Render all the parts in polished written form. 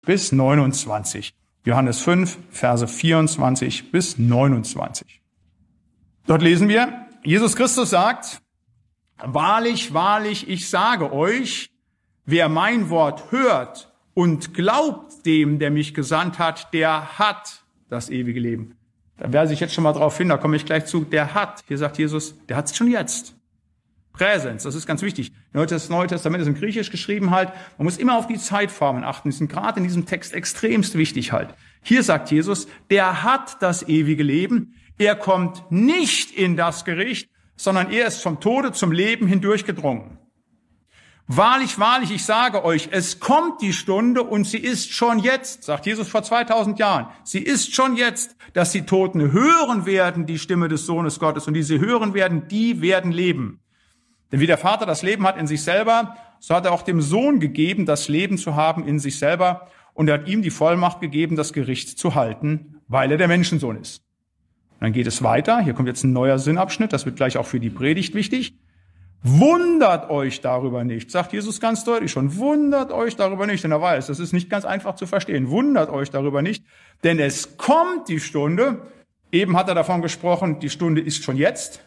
bis 29. Johannes 5, Verse 24 bis 29. Dort lesen wir, Jesus Christus sagt, wahrlich, wahrlich, ich sage euch, wer mein Wort hört und glaubt dem, der mich gesandt hat, der hat das ewige Leben. Da weise ich jetzt schon mal drauf hin, da komme ich gleich zu, der hat, hier sagt Jesus, der hat es schon jetzt. Präsens, das ist ganz wichtig. Das Neue Testament ist in Griechisch geschrieben halt. Man muss immer auf die Zeitformen achten. Die sind gerade in diesem Text extremst wichtig halt. Hier sagt Jesus, der hat das ewige Leben. Er kommt nicht in das Gericht, sondern er ist vom Tode zum Leben hindurchgedrungen. Wahrlich, wahrlich, ich sage euch, es kommt die Stunde und sie ist schon jetzt, sagt Jesus vor 2000 Jahren. Sie ist schon jetzt, dass die Toten hören werden, die Stimme des Sohnes Gottes. Und die sie hören werden, die werden leben. Denn wie der Vater das Leben hat in sich selber, so hat er auch dem Sohn gegeben, das Leben zu haben in sich selber. Und er hat ihm die Vollmacht gegeben, das Gericht zu halten, weil er der Menschensohn ist. Und dann geht es weiter. Hier kommt jetzt ein neuer Sinnabschnitt. Das wird gleich auch für die Predigt wichtig. Wundert euch darüber nicht, sagt Jesus ganz deutlich schon. Wundert euch darüber nicht, denn er weiß, das ist nicht ganz einfach zu verstehen. Wundert euch darüber nicht, denn es kommt die Stunde. Eben hat er davon gesprochen, die Stunde ist schon jetzt.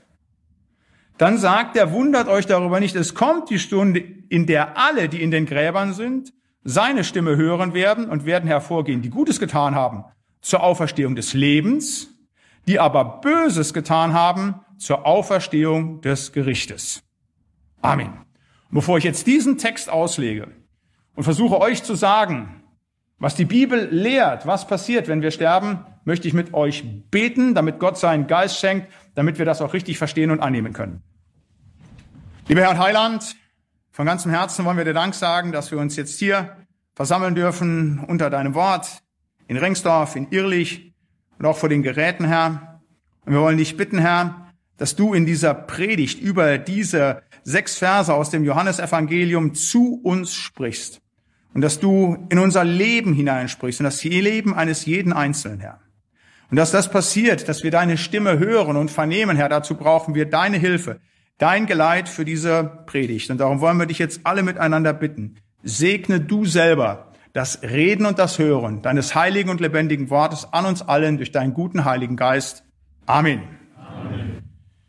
Dann sagt er, wundert euch darüber nicht, es kommt die Stunde, in der alle, die in den Gräbern sind, seine Stimme hören werden und werden hervorgehen, die Gutes getan haben, zur Auferstehung des Lebens, die aber Böses getan haben, zur Auferstehung des Gerichtes. Amen. Und bevor ich jetzt diesen Text auslege und versuche euch zu sagen, was die Bibel lehrt, was passiert, wenn wir sterben, möchte ich mit euch beten, damit Gott seinen Geist schenkt, damit wir das auch richtig verstehen und annehmen können. Lieber Herr und Heiland, von ganzem Herzen wollen wir dir Dank sagen, dass wir uns jetzt hier versammeln dürfen unter deinem Wort, in Rengsdorf, in Irrlich und auch vor den Geräten, Herr. Und wir wollen dich bitten, Herr, dass du in dieser Predigt über diese 6 Verse aus dem Johannesevangelium zu uns sprichst. Und dass du in unser Leben hineinsprichst, in das Leben eines jeden Einzelnen, Herr. Und dass das passiert, dass wir deine Stimme hören und vernehmen, Herr, dazu brauchen wir deine Hilfe, dein Geleit für diese Predigt. Und darum wollen wir dich jetzt alle miteinander bitten. Segne du selber das Reden und das Hören deines heiligen und lebendigen Wortes an uns allen durch deinen guten Heiligen Geist. Amen. Amen.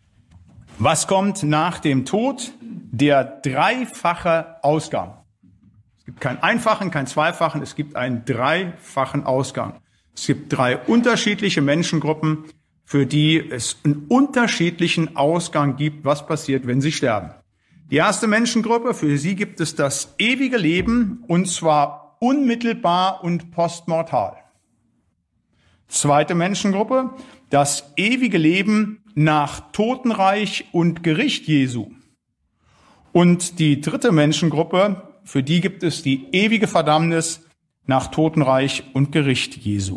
Was kommt nach dem Tod? Der dreifache Ausgang. Es gibt keinen einfachen, keinen zweifachen, es gibt einen dreifachen Ausgang. Es gibt 3 unterschiedliche Menschengruppen, für die es einen unterschiedlichen Ausgang gibt, was passiert, wenn sie sterben. Die erste Menschengruppe, für sie gibt es das ewige Leben, und zwar unmittelbar und postmortal. Zweite Menschengruppe, das ewige Leben nach Totenreich und Gericht Jesu. Und die dritte Menschengruppe, für die gibt es die ewige Verdammnis nach Totenreich und Gericht Jesu.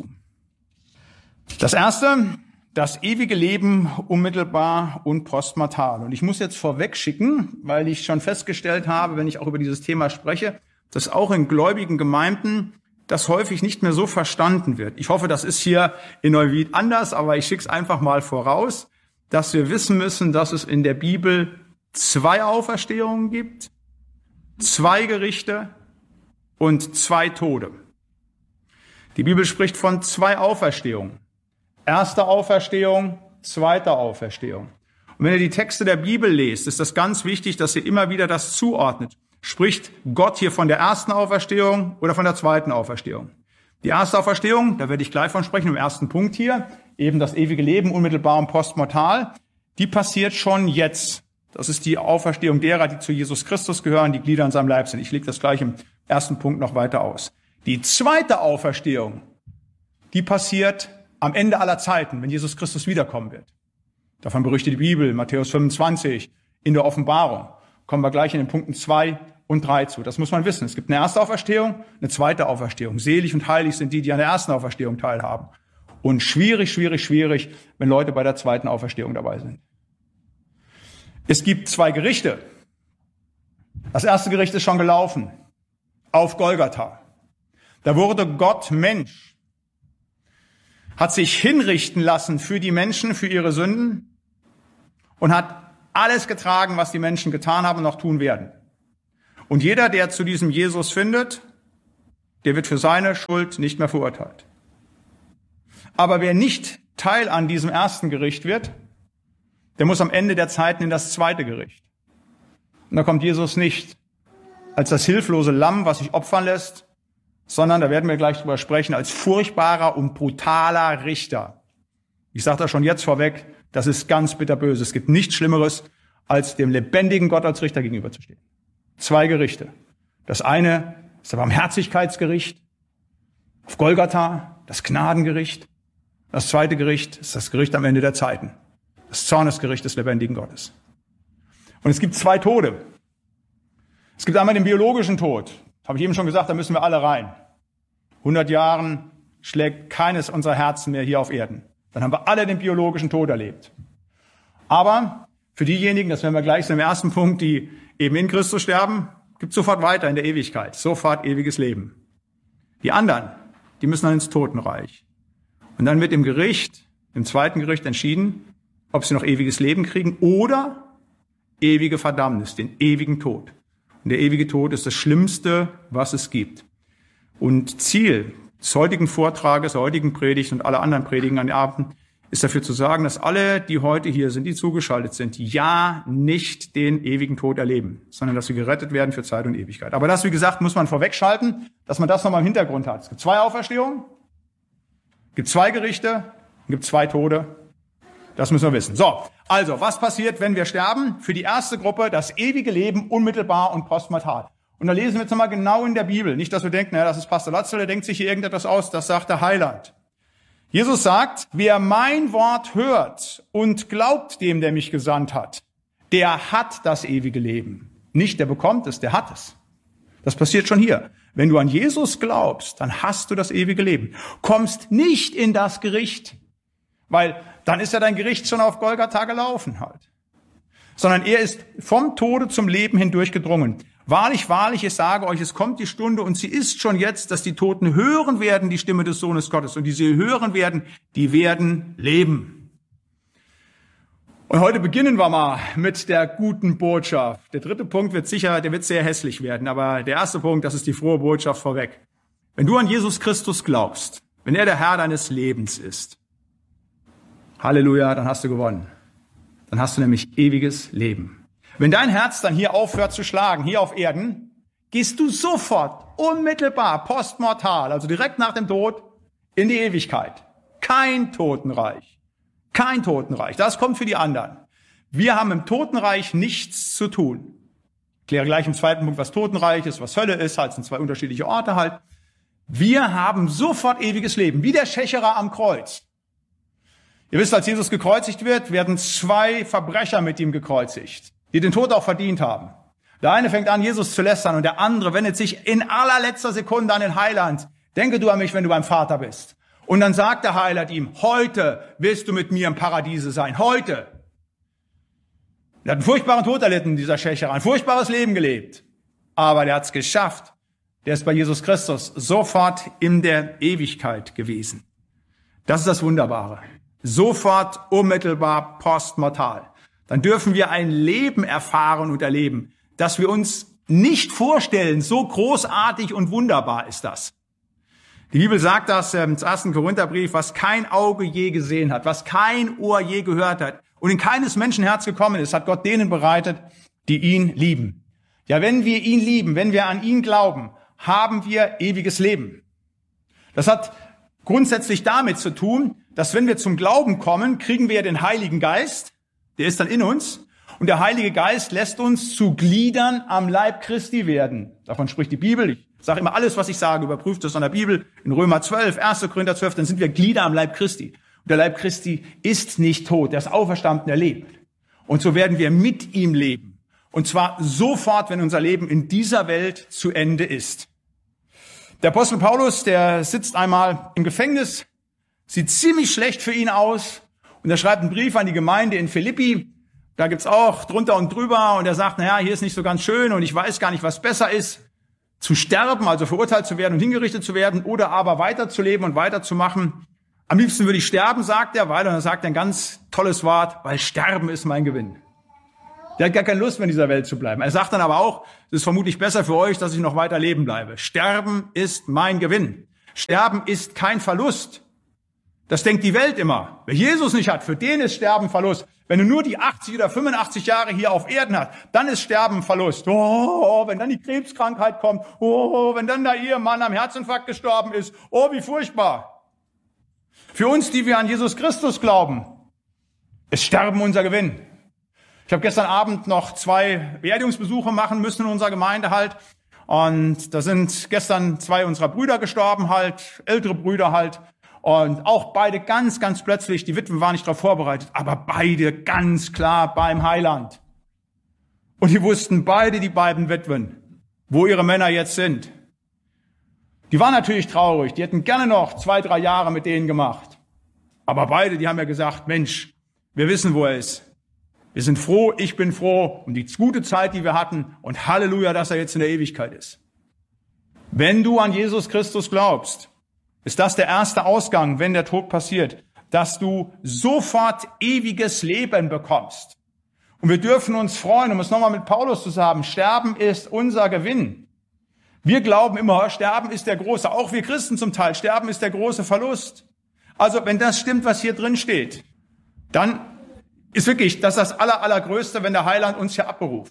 Das erste, das ewige Leben unmittelbar und postmortal. Und ich muss jetzt vorweg schicken, weil ich schon festgestellt habe, wenn ich auch über dieses Thema spreche, dass auch in gläubigen Gemeinden das häufig nicht mehr so verstanden wird. Ich hoffe, das ist hier in Neuwied anders, aber ich schicke es einfach mal voraus, dass wir wissen müssen, dass es in der Bibel 2 Auferstehungen gibt, 2 Gerichte und 2 Tode. Die Bibel spricht von 2 Auferstehungen. Erste Auferstehung, zweite Auferstehung. Und wenn ihr die Texte der Bibel lest, ist das ganz wichtig, dass ihr immer wieder das zuordnet. Spricht Gott hier von der ersten Auferstehung oder von der zweiten Auferstehung? Die erste Auferstehung, da werde ich gleich von sprechen, im ersten Punkt hier, eben das ewige Leben, unmittelbar und postmortal, die passiert schon jetzt. Das ist die Auferstehung derer, die zu Jesus Christus gehören, die Glieder in seinem Leib sind. Ich lege das gleich im ersten Punkt noch weiter aus. Die zweite Auferstehung, die passiert am Ende aller Zeiten, wenn Jesus Christus wiederkommen wird. Davon berichtet die Bibel, Matthäus 25, in der Offenbarung. Kommen wir gleich in den Punkten 2 und 3 zu. Das muss man wissen. Es gibt eine erste Auferstehung, eine zweite Auferstehung. Selig und heilig sind die, die an der ersten Auferstehung teilhaben. Und schwierig, wenn Leute bei der zweiten Auferstehung dabei sind. Es gibt 2 Gerichte. Das erste Gericht ist schon gelaufen. Auf Golgatha. Da wurde Gott Mensch. Hat sich hinrichten lassen für die Menschen, für ihre Sünden und hat alles getragen, was die Menschen getan haben und noch tun werden. Und jeder, der zu diesem Jesus findet, der wird für seine Schuld nicht mehr verurteilt. Aber wer nicht Teil an diesem ersten Gericht wird, der muss am Ende der Zeiten in das zweite Gericht. Und da kommt Jesus nicht als das hilflose Lamm, was sich opfern lässt, sondern, da werden wir gleich drüber sprechen, als furchtbarer und brutaler Richter. Ich sage das schon jetzt vorweg, das ist ganz bitterböse. Es gibt nichts Schlimmeres, als dem lebendigen Gott als Richter gegenüberzustehen. 2 Gerichte. Das eine ist das Barmherzigkeitsgericht auf Golgatha, das Gnadengericht. Das zweite Gericht ist das Gericht am Ende der Zeiten, das Zornesgericht des lebendigen Gottes. Und es gibt 2 Tode. Es gibt einmal den biologischen Tod. Das habe ich eben schon gesagt, da müssen wir alle rein. 100 Jahren schlägt keines unserer Herzen mehr hier auf Erden. Dann haben wir alle den biologischen Tod erlebt. Aber für diejenigen, das werden wir gleich im ersten Punkt, die eben in Christus sterben, gibt es sofort weiter in der Ewigkeit, sofort ewiges Leben. Die anderen, die müssen dann ins Totenreich. Und dann wird im Gericht, im zweiten Gericht entschieden, ob sie noch ewiges Leben kriegen oder ewige Verdammnis, den ewigen Tod. Und der ewige Tod ist das Schlimmste, was es gibt. Und Ziel des heutigen Vortrages, der heutigen Predigt und aller anderen Predigen an den Abend ist dafür zu sagen, dass alle, die heute hier sind, die zugeschaltet sind, ja nicht den ewigen Tod erleben, sondern dass sie gerettet werden für Zeit und Ewigkeit. Aber das, wie gesagt, muss man vorwegschalten, dass man das nochmal im Hintergrund hat. Es gibt 2 Auferstehungen, es gibt 2 Gerichte, es gibt 2 Tode. Das müssen wir wissen. So, also, was passiert, wenn wir sterben? Für die erste Gruppe das ewige Leben unmittelbar und postmortal. Und da lesen wir jetzt nochmal genau in der Bibel. Nicht, dass wir denken, naja, das ist Pastor Latzel, der denkt sich hier irgendetwas aus, das sagt der Heiland. Jesus sagt, wer mein Wort hört und glaubt dem, der mich gesandt hat, der hat das ewige Leben. Nicht der bekommt es, der hat es. Das passiert schon hier. Wenn du an Jesus glaubst, dann hast du das ewige Leben. Kommst nicht in das Gericht, weil dann ist ja dein Gericht schon auf Golgatha gelaufen halt. Sondern er ist vom Tode zum Leben hindurch gedrungen. Wahrlich, wahrlich, ich sage euch, es kommt die Stunde und sie ist schon jetzt, dass die Toten hören werden die Stimme des Sohnes Gottes. Und die sie hören werden, die werden leben. Und heute beginnen wir mal mit der guten Botschaft. Der dritte Punkt wird sicher, der wird sehr hässlich werden. Aber der erste Punkt, das ist die frohe Botschaft vorweg. Wenn du an Jesus Christus glaubst, wenn er der Herr deines Lebens ist, Halleluja, dann hast du gewonnen. Dann hast du nämlich ewiges Leben. Wenn dein Herz dann hier aufhört zu schlagen, hier auf Erden, gehst du sofort, unmittelbar, postmortal, also direkt nach dem Tod, in die Ewigkeit. Kein Totenreich. Kein Totenreich. Das kommt für die anderen. Wir haben im Totenreich nichts zu tun. Ich kläre gleich im zweiten Punkt, was Totenreich ist, was Hölle ist. Halt sind 2 unterschiedliche Orte halt. Wir haben sofort ewiges Leben, wie der Schächerer am Kreuz. Ihr wisst, als Jesus gekreuzigt wird, werden 2 Verbrecher mit ihm gekreuzigt, die den Tod auch verdient haben. Der eine fängt an, Jesus zu lästern, und der andere wendet sich in allerletzter Sekunde an den Heiland. Denke du an mich, wenn du beim Vater bist. Und dann sagt der Heiland ihm, heute wirst du mit mir im Paradiese sein. Heute. Er hat einen furchtbaren Tod erlitten, dieser Schächerer, ein furchtbares Leben gelebt. Aber der hat es geschafft. Der ist bei Jesus Christus sofort in der Ewigkeit gewesen. Das ist das Wunderbare. Sofort, unmittelbar, postmortal. Dann dürfen wir ein Leben erfahren und erleben, das wir uns nicht vorstellen. So großartig und wunderbar ist das. Die Bibel sagt das im 1. Korintherbrief, was kein Auge je gesehen hat, was kein Ohr je gehört hat und in keines Menschenherz gekommen ist, hat Gott denen bereitet, die ihn lieben. Ja, wenn wir ihn lieben, wenn wir an ihn glauben, haben wir ewiges Leben. Das hat grundsätzlich damit zu tun, dass wenn wir zum Glauben kommen, kriegen wir den Heiligen Geist, der ist dann in uns, und der Heilige Geist lässt uns zu Gliedern am Leib Christi werden. Davon spricht die Bibel. Ich sage immer alles, was ich sage, überprüft das an der Bibel. In Römer 12, 1. Korinther 12, dann sind wir Glieder am Leib Christi. Und der Leib Christi ist nicht tot, der ist auferstanden, er lebt. Und so werden wir mit ihm leben. Und zwar sofort, wenn unser Leben in dieser Welt zu Ende ist. Der Apostel Paulus, der sitzt einmal im Gefängnis, sieht ziemlich schlecht für ihn aus. Und er schreibt einen Brief an die Gemeinde in Philippi. Da gibt's auch drunter und drüber. Und er sagt, naja, hier ist nicht so ganz schön und ich weiß gar nicht, was besser ist. Zu sterben, also verurteilt zu werden und hingerichtet zu werden, oder aber weiterzuleben und weiterzumachen. Am liebsten würde ich sterben, sagt er, und er sagt ein ganz tolles Wort, weil Sterben ist mein Gewinn. Der hat gar keine Lust mehr in dieser Welt zu bleiben. Er sagt dann aber auch, es ist vermutlich besser für euch, dass ich noch weiter leben bleibe. Sterben ist mein Gewinn. Sterben ist kein Verlust. Das denkt die Welt immer. Wer Jesus nicht hat, für den ist Sterben Verlust. Wenn du nur die 80 oder 85 Jahre hier auf Erden hast, dann ist Sterben Verlust. Oh, wenn dann die Krebskrankheit kommt. Oh, wenn dann da ihr Mann am Herzinfarkt gestorben ist. Oh, wie furchtbar. Für uns, die wir an Jesus Christus glauben, ist Sterben unser Gewinn. Ich habe gestern Abend noch 2 Beerdigungsbesuche machen müssen in unserer Gemeinde halt. Und da sind gestern 2 unserer Brüder gestorben halt, ältere Brüder halt. Und auch beide ganz, ganz plötzlich, die Witwen waren nicht darauf vorbereitet, aber beide ganz klar beim Heiland. Und die wussten beide, die beiden Witwen, wo ihre Männer jetzt sind. Die waren natürlich traurig, die hätten gerne noch 2, 3 Jahre mit denen gemacht. Aber beide, die haben ja gesagt, Mensch, wir wissen, wo er ist. Wir sind froh, ich bin froh um die gute Zeit, die wir hatten und Halleluja, dass er jetzt in der Ewigkeit ist. Wenn du an Jesus Christus glaubst, ist das der erste Ausgang, wenn der Tod passiert, dass du sofort ewiges Leben bekommst. Und wir dürfen uns freuen, um es nochmal mit Paulus zu sagen, Sterben ist unser Gewinn. Wir glauben immer, Sterben ist der große, auch wir Christen zum Teil, Sterben ist der große Verlust. Also wenn das stimmt, was hier drin steht, dann ist wirklich das Allergrößte, wenn der Heiland uns hier abberuft.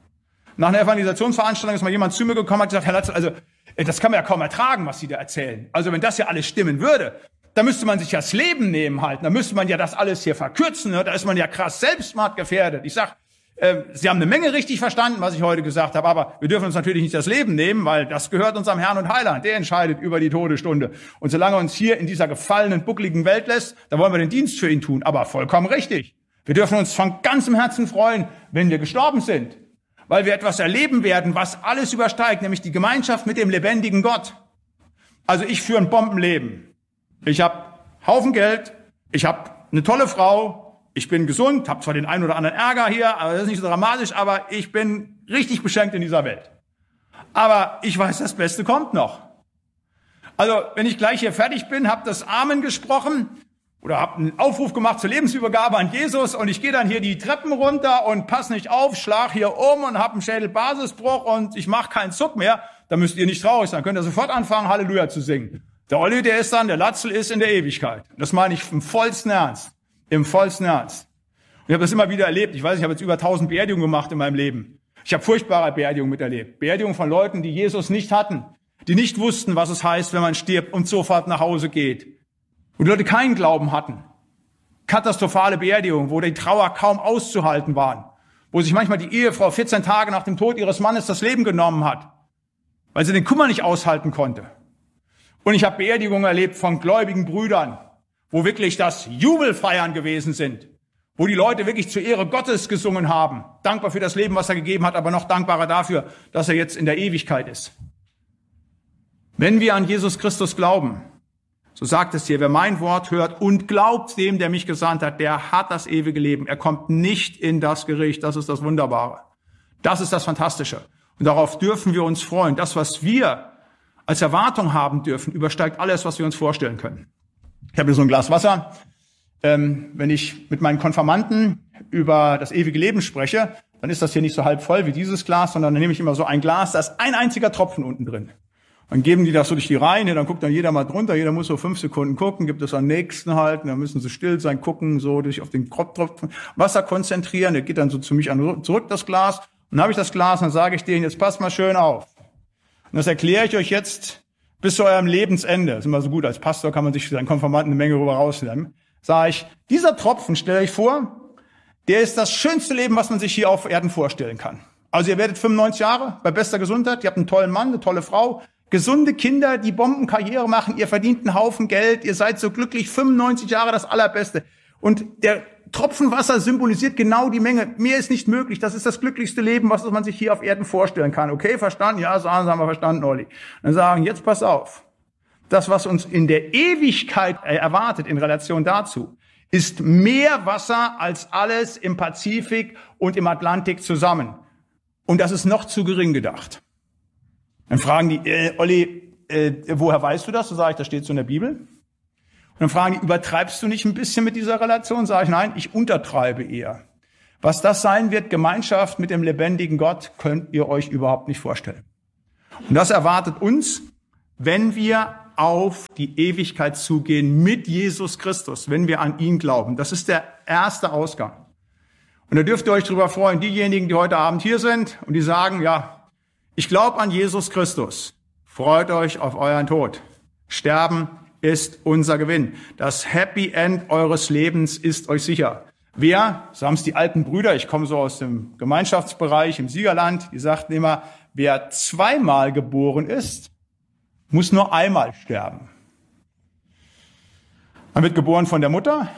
Nach einer Evangelisationsveranstaltung ist mal jemand zu mir gekommen und hat gesagt, Herr Latzel, also das kann man ja kaum ertragen, was Sie da erzählen. Also wenn das ja alles stimmen würde, dann müsste man sich ja das Leben nehmen halten. Dann müsste man ja das alles hier verkürzen. Ne? Da ist man ja krass selbstmordgefährdet. Ich sag, Sie haben eine Menge richtig verstanden, was ich heute gesagt habe, aber wir dürfen uns natürlich nicht das Leben nehmen, weil das gehört unserem Herrn und Heiland. Der entscheidet über die Todesstunde. Und solange er uns hier in dieser gefallenen, buckligen Welt lässt, da wollen wir den Dienst für ihn tun. Aber vollkommen richtig. Wir dürfen uns von ganzem Herzen freuen, wenn wir gestorben sind. Weil wir etwas erleben werden, was alles übersteigt, nämlich die Gemeinschaft mit dem lebendigen Gott. Also ich führe ein Bombenleben. Ich habe Haufen Geld, ich habe eine tolle Frau, ich bin gesund, habe zwar den einen oder anderen Ärger hier, aber das ist nicht so dramatisch, aber ich bin richtig beschenkt in dieser Welt. Aber ich weiß, das Beste kommt noch. Also wenn ich gleich hier fertig bin, habe das Amen gesprochen, oder habe einen Aufruf gemacht zur Lebensübergabe an Jesus und ich gehe dann hier die Treppen runter und passe nicht auf, schlag hier um und habe einen Schädelbasisbruch und ich mache keinen Zuck mehr, dann müsst ihr nicht traurig sein. Könnt ihr sofort anfangen, Halleluja zu singen. Der Olli, der ist dann, der Latzel ist in der Ewigkeit. Das meine ich im vollsten Ernst. Im vollsten Ernst. Ich habe das immer wieder erlebt. Ich weiß, ich habe jetzt über 1000 Beerdigungen gemacht in meinem Leben. Ich habe furchtbare Beerdigungen miterlebt. Beerdigungen von Leuten, die Jesus nicht hatten, die nicht wussten, was es heißt, wenn man stirbt und sofort nach Hause geht. Wo die Leute keinen Glauben hatten. Katastrophale Beerdigungen, wo die Trauer kaum auszuhalten waren. Wo sich manchmal die Ehefrau 14 Tage nach dem Tod ihres Mannes das Leben genommen hat, weil sie den Kummer nicht aushalten konnte. Und ich habe Beerdigungen erlebt von gläubigen Brüdern, wo wirklich das Jubelfeiern gewesen sind. Wo die Leute wirklich zur Ehre Gottes gesungen haben. Dankbar für das Leben, was er gegeben hat, aber noch dankbarer dafür, dass er jetzt in der Ewigkeit ist. Wenn wir an Jesus Christus glauben, so sagt es hier, wer mein Wort hört und glaubt dem, der mich gesandt hat, der hat das ewige Leben. Er kommt nicht in das Gericht. Das ist das Wunderbare. Das ist das Fantastische. Und darauf dürfen wir uns freuen. Das, was wir als Erwartung haben dürfen, übersteigt alles, was wir uns vorstellen können. Ich habe hier so ein Glas Wasser. Wenn ich mit meinen Konfirmanden über das ewige Leben spreche, dann ist das hier nicht so halb voll wie dieses Glas, sondern dann nehme ich immer so ein Glas, da ist ein einziger Tropfen unten drin. Dann geben die das so durch die Reihen, dann guckt dann jeder mal drunter, jeder muss so 5 Sekunden gucken, gibt es am nächsten halt, und dann müssen sie still sein, gucken, so durch auf den Tropfen Wasser konzentrieren, der geht dann so zu mich an, zurück das Glas, und dann habe ich das Glas, und dann sage ich denen, jetzt passt mal schön auf. Und das erkläre ich euch jetzt bis zu eurem Lebensende. Das ist immer so gut, als Pastor kann man sich für seinen Konfirmanden eine Menge rüber rausnehmen. Sage ich, dieser Tropfen, stellt euch vor, der ist das schönste Leben, was man sich hier auf Erden vorstellen kann. Also ihr werdet 95 Jahre bei bester Gesundheit, ihr habt einen tollen Mann, eine tolle Frau, gesunde Kinder, die Bombenkarriere machen, ihr verdient einen Haufen Geld, ihr seid so glücklich, 95 Jahre das Allerbeste. Und der Tropfen Wasser symbolisiert genau die Menge. Mehr ist nicht möglich. Das ist das glücklichste Leben, was man sich hier auf Erden vorstellen kann. Okay, verstanden? Ja, sagen Sie, haben wir verstanden, Olli. Dann sagen, jetzt pass auf. Das, was uns in der Ewigkeit erwartet in Relation dazu, ist mehr Wasser als alles im Pazifik und im Atlantik zusammen. Und das ist noch zu gering gedacht. Dann fragen die, Olli, woher weißt du das? So sage ich, das steht so in der Bibel. Und dann fragen die, übertreibst du nicht ein bisschen mit dieser Relation? Sage ich, nein, ich untertreibe eher. Was das sein wird, Gemeinschaft mit dem lebendigen Gott, könnt ihr euch überhaupt nicht vorstellen. Und das erwartet uns, wenn wir auf die Ewigkeit zugehen mit Jesus Christus, wenn wir an ihn glauben. Das ist der erste Ausgang. Und da dürft ihr euch darüber freuen, diejenigen, die heute Abend hier sind und die sagen, ja, ich glaube an Jesus Christus. Freut euch auf euren Tod. Sterben ist unser Gewinn. Das Happy End eures Lebens ist euch sicher. Wer, so haben es die alten Brüder, ich komme so aus dem Gemeinschaftsbereich im Siegerland, die sagten immer, wer zweimal geboren ist, muss nur einmal sterben. Man wird geboren von der Mutter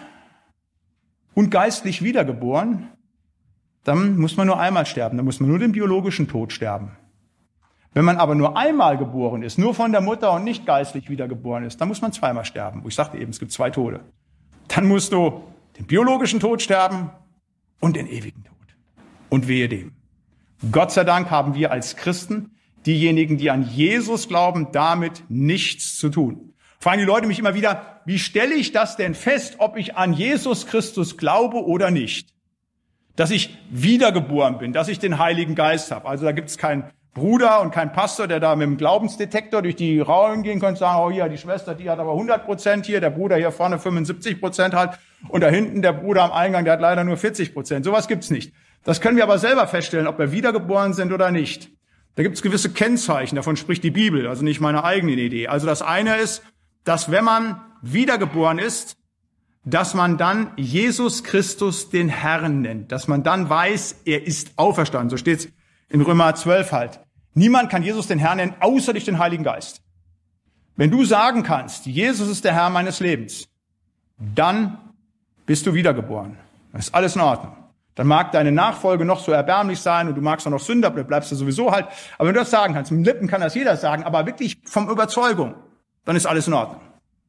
und geistlich wiedergeboren, dann muss man nur einmal sterben, dann muss man nur den biologischen Tod sterben. Wenn man aber nur einmal geboren ist, nur von der Mutter und nicht geistlich wiedergeboren ist, dann muss man zweimal sterben. Ich sagte eben, es gibt 2 Tode. Dann musst du den biologischen Tod sterben und den ewigen Tod. Und wehe dem. Gott sei Dank haben wir als Christen, diejenigen, die an Jesus glauben, damit nichts zu tun. Fragen die Leute mich immer wieder, wie stelle ich das denn fest, ob ich an Jesus Christus glaube oder nicht? Dass ich wiedergeboren bin, dass ich den Heiligen Geist habe. Also da gibt es keinen Bruder und keinen Pastor, der da mit dem Glaubensdetektor durch die Raum gehen kann und sagen, oh hier, die Schwester, die hat aber 100% hier, der Bruder hier vorne 75% halt und da hinten der Bruder am Eingang, der hat leider nur 40%. Sowas gibt's nicht. Das können wir aber selber feststellen, ob wir wiedergeboren sind oder nicht. Da gibt's gewisse Kennzeichen, davon spricht die Bibel, also nicht meine eigene Idee. Also das eine ist, dass wenn man wiedergeboren ist, dass man dann Jesus Christus den Herrn nennt, dass man dann weiß, er ist auferstanden. So steht's in Römer 12 halt. Niemand kann Jesus den Herrn nennen, außer durch den Heiligen Geist. Wenn du sagen kannst, Jesus ist der Herr meines Lebens, dann bist du wiedergeboren. Das ist alles in Ordnung. Dann mag deine Nachfolge noch so erbärmlich sein und du magst auch noch Sünder, bleibst du sowieso halt. Aber wenn du das sagen kannst, mit den Lippen kann das jeder sagen, aber wirklich von Überzeugung, dann ist alles in Ordnung.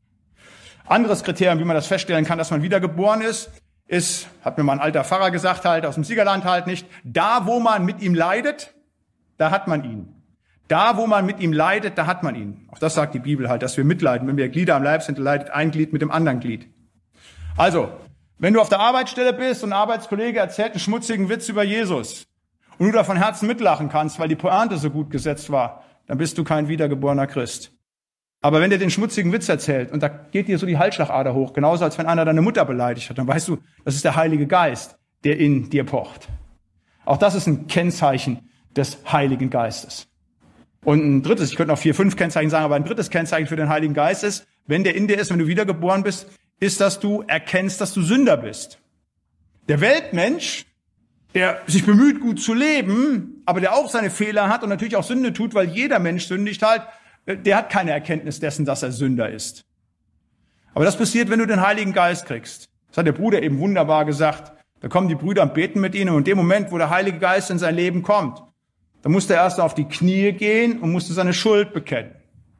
Anderes Kriterium, wie man das feststellen kann, dass man wiedergeboren ist, hat mir mal ein alter Pfarrer gesagt halt, aus dem Siegerland halt nicht, da wo man mit ihm leidet, da hat man ihn. Da wo man mit ihm leidet, da hat man ihn. Auch das sagt die Bibel halt, dass wir mitleiden. Wenn wir Glieder am Leib sind, leidet ein Glied mit dem anderen Glied. Also, wenn du auf der Arbeitsstelle bist und ein Arbeitskollege erzählt einen schmutzigen Witz über Jesus und du da von Herzen mitlachen kannst, weil die Pointe so gut gesetzt war, dann bist du kein wiedergeborener Christ. Aber wenn der den schmutzigen Witz erzählt und da geht dir so die Halsschlagader hoch, genauso als wenn einer deine Mutter beleidigt hat, dann weißt du, das ist der Heilige Geist, der in dir pocht. Auch das ist ein Kennzeichen des Heiligen Geistes. Und ein drittes, ich könnte noch 4, 5 Kennzeichen sagen, aber ein drittes Kennzeichen für den Heiligen Geist ist, wenn der in dir ist, wenn du wiedergeboren bist, ist, dass du erkennst, dass du Sünder bist. Der Weltmensch, der sich bemüht, gut zu leben, aber der auch seine Fehler hat und natürlich auch Sünde tut, weil jeder Mensch sündigt halt, der hat keine Erkenntnis dessen, dass er Sünder ist. Aber das passiert, wenn du den Heiligen Geist kriegst. Das hat der Bruder eben wunderbar gesagt. Da kommen die Brüder und beten mit ihnen und in dem Moment, wo der Heilige Geist in sein Leben kommt, da musste er erst auf die Knie gehen und musste seine Schuld bekennen.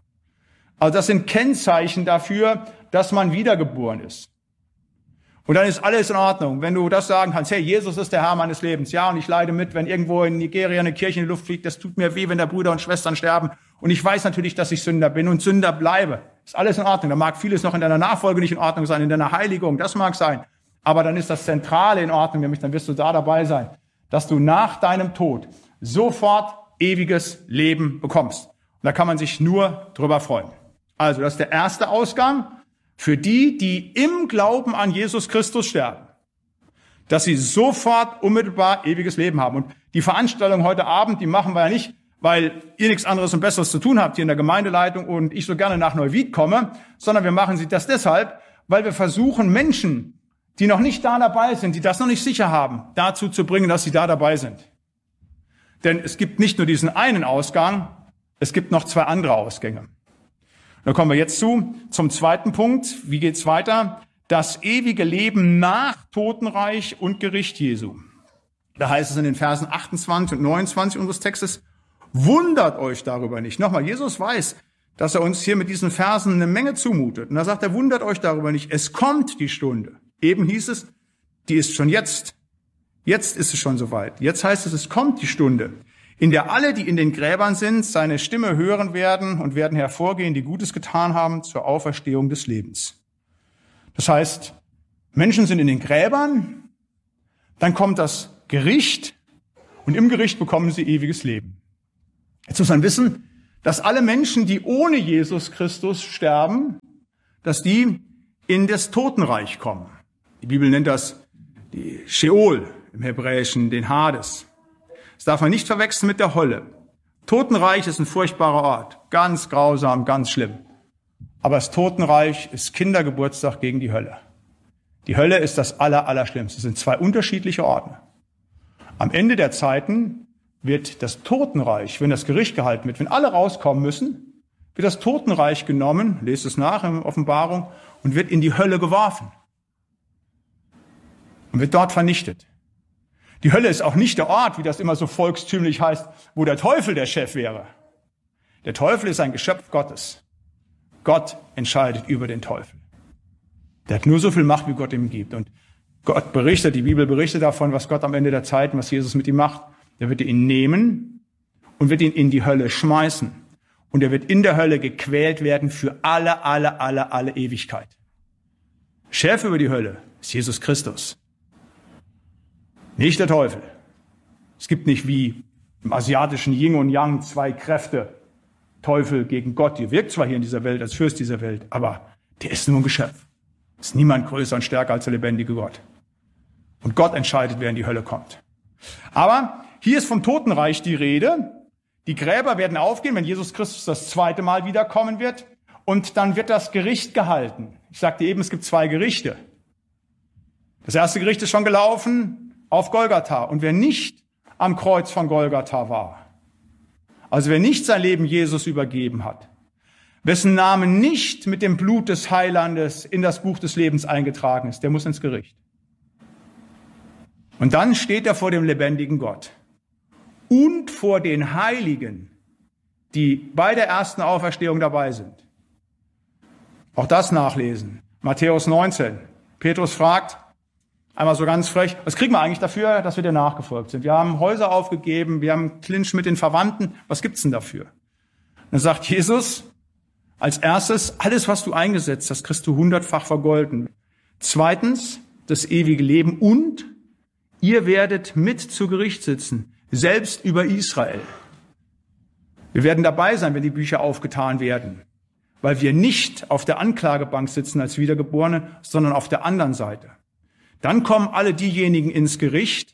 Also das sind Kennzeichen dafür, dass man wiedergeboren ist. Und dann ist alles in Ordnung, wenn du das sagen kannst, hey, Jesus ist der Herr meines Lebens. Ja, und ich leide mit, wenn irgendwo in Nigeria eine Kirche in die Luft fliegt. Das tut mir weh, wenn da Brüder und Schwestern sterben. Und ich weiß natürlich, dass ich Sünder bin und Sünder bleibe. Ist alles in Ordnung. Da mag vieles noch in deiner Nachfolge nicht in Ordnung sein, in deiner Heiligung. Das mag sein. Aber dann ist das Zentrale in Ordnung, nämlich dann wirst du da dabei sein, dass du nach deinem Tod sofort ewiges Leben bekommst. Und da kann man sich nur drüber freuen. Also, das ist der erste Ausgang für die, die im Glauben an Jesus Christus sterben, dass sie sofort unmittelbar ewiges Leben haben. Und die Veranstaltung heute Abend, die machen wir ja nicht, weil ihr nichts anderes und Besseres zu tun habt hier in der Gemeindeleitung und ich so gerne nach Neuwied komme, sondern wir machen sie das deshalb, weil wir versuchen, Menschen, die noch nicht da dabei sind, die das noch nicht sicher haben, dazu zu bringen, dass sie da dabei sind. Denn es gibt nicht nur diesen einen Ausgang, es gibt noch 2 andere Ausgänge. Da kommen wir jetzt zum zweiten Punkt. Wie geht's weiter? Das ewige Leben nach Totenreich und Gericht Jesu. Da heißt es in den Versen 28 und 29 unseres Textes, wundert euch darüber nicht. Nochmal, Jesus weiß, dass er uns hier mit diesen Versen eine Menge zumutet. Und da sagt er, wundert euch darüber nicht. Es kommt die Stunde. Eben hieß es, die ist schon jetzt. Jetzt ist es schon soweit. Jetzt heißt es, es kommt die Stunde, in der alle, die in den Gräbern sind, seine Stimme hören werden und werden hervorgehen, die Gutes getan haben, zur Auferstehung des Lebens. Das heißt, Menschen sind in den Gräbern, Dann kommt das Gericht und im Gericht bekommen sie ewiges Leben. Jetzt muss man wissen, dass alle Menschen, die ohne Jesus Christus sterben, dass die in das Totenreich kommen. Die Bibel nennt das die Sheol, im Hebräischen den Hades. Das darf man nicht verwechseln mit der Hölle. Totenreich ist ein furchtbarer Ort, ganz grausam, ganz schlimm. Aber das Totenreich ist Kindergeburtstag gegen die Hölle. Die Hölle ist das Allerschlimmste. Es sind zwei unterschiedliche Orte. Am Ende der Zeiten wird das Totenreich, wenn das Gericht gehalten wird, wenn alle rauskommen müssen, wird das Totenreich genommen, lest es nach in der Offenbarung, und wird in die Hölle geworfen. Und wird dort vernichtet. Die Hölle ist auch nicht der Ort, wie das immer so volkstümlich heißt, wo der Teufel der Chef wäre. Der Teufel ist ein Geschöpf Gottes. Gott entscheidet über den Teufel. Der hat nur so viel Macht, wie Gott ihm gibt. Und Gott berichtet, die Bibel berichtet davon, was Gott am Ende der Zeiten, was Jesus mit ihm macht. Er wird ihn nehmen und wird ihn in die Hölle schmeißen. Und er wird in der Hölle gequält werden für alle Ewigkeit. Chef über die Hölle ist Jesus Christus. Nicht der Teufel. Es gibt nicht wie im asiatischen Yin und Yang zwei Kräfte. Teufel gegen Gott. Die wirkt zwar hier in dieser Welt als Fürst dieser Welt, aber der ist nur ein Geschöpf. Ist niemand größer und stärker als der lebendige Gott. Und Gott entscheidet, wer in die Hölle kommt. Aber hier ist vom Totenreich die Rede. Die Gräber werden aufgehen, wenn Jesus Christus das zweite Mal wiederkommen wird. Und dann wird das Gericht gehalten. Ich sagte eben, es gibt zwei Gerichte. Das erste Gericht ist schon gelaufen auf Golgatha. Und wer nicht am Kreuz von Golgatha war, also wer nicht sein Leben Jesus übergeben hat, wessen Name nicht mit dem Blut des Heilandes in das Buch des Lebens eingetragen ist, der muss ins Gericht. Und dann steht er vor dem lebendigen Gott und vor den Heiligen, die bei der ersten Auferstehung dabei sind. Auch das nachlesen. Matthäus 19. Petrus fragt, einmal so ganz frech, was kriegen wir eigentlich dafür, dass wir dir nachgefolgt sind? Wir haben Häuser aufgegeben, wir haben Clinch mit den Verwandten. Was gibt's denn dafür? Und dann sagt Jesus, als erstes, alles, was du eingesetzt hast, kriegst du 100-fach vergolden. Zweitens, das ewige Leben und ihr werdet mit zu Gericht sitzen, selbst über Israel. Wir werden dabei sein, wenn die Bücher aufgetan werden, weil wir nicht auf der Anklagebank sitzen als Wiedergeborene, sondern auf der anderen Seite. Dann kommen alle diejenigen ins Gericht,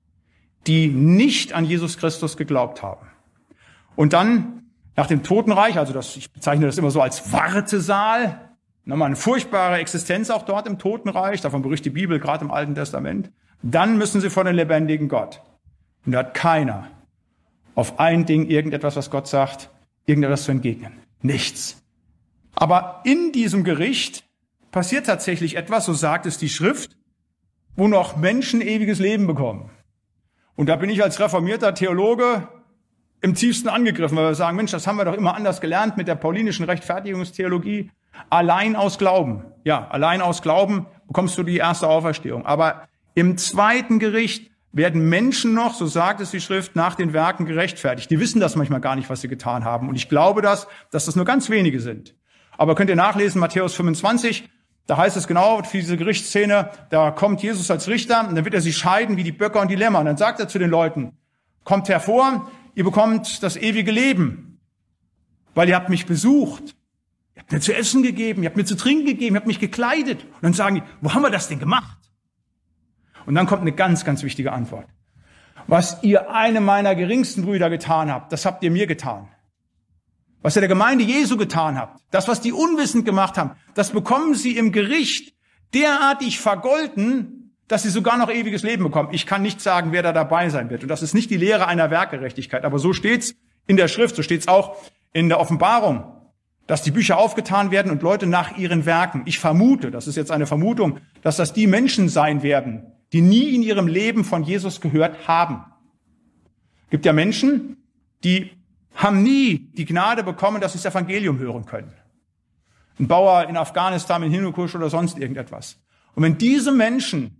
die nicht an Jesus Christus geglaubt haben. Und dann nach dem Totenreich, also ich bezeichne das immer so als Wartesaal, nochmal eine furchtbare Existenz auch dort im Totenreich, davon berichtet die Bibel gerade im Alten Testament. Dann müssen sie vor den lebendigen Gott. Und da hat keiner auf ein Ding irgendetwas, was Gott sagt, irgendetwas zu entgegnen. Nichts. Aber in diesem Gericht passiert tatsächlich etwas, so sagt es die Schrift, wo noch Menschen ewiges Leben bekommen. Und da bin ich als reformierter Theologe im tiefsten angegriffen, weil wir sagen, Mensch, das haben wir doch immer anders gelernt mit der paulinischen Rechtfertigungstheologie. Allein aus Glauben. Ja, allein aus Glauben bekommst du die erste Auferstehung. Aber im zweiten Gericht werden Menschen noch, so sagt es die Schrift, nach den Werken gerechtfertigt. Die wissen das manchmal gar nicht, was sie getan haben. Und ich glaube dass das nur ganz wenige sind. Aber könnt ihr nachlesen, Matthäus 25, da heißt es genau für diese Gerichtsszene, da kommt Jesus als Richter und dann wird er sie scheiden wie die Böcker und die Lämmer. Und dann sagt er zu den Leuten, kommt hervor, ihr bekommt das ewige Leben, weil ihr habt mich besucht. Ihr habt mir zu essen gegeben, ihr habt mir zu trinken gegeben, ihr habt mich gekleidet. Und dann sagen die, wo haben wir das denn gemacht? Und dann kommt eine ganz, ganz wichtige Antwort. Was ihr einem meiner geringsten Brüder getan habt, das habt ihr mir getan. Was ihr der Gemeinde Jesu getan habt, das, was die unwissend gemacht haben, das bekommen sie im Gericht derartig vergolten, dass sie sogar noch ewiges Leben bekommen. Ich kann nicht sagen, wer da dabei sein wird. Und das ist nicht die Lehre einer Werkgerechtigkeit. Aber so steht's in der Schrift, so steht's auch in der Offenbarung, dass die Bücher aufgetan werden und Leute nach ihren Werken. Ich vermute, das ist jetzt eine Vermutung, dass das die Menschen sein werden, die nie in ihrem Leben von Jesus gehört haben. Es gibt ja Menschen, die haben nie die Gnade bekommen, dass sie das Evangelium hören können. Ein Bauer in Afghanistan, in Hindukusch oder sonst irgendetwas. Und wenn diese Menschen